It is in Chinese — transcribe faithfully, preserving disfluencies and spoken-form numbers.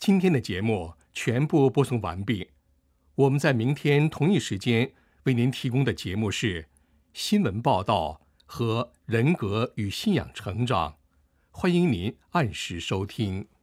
今天的节目全部播送完毕，我们在明天同一时间为您提供的节目是新闻报道和人格与信仰成长，欢迎您按时收听。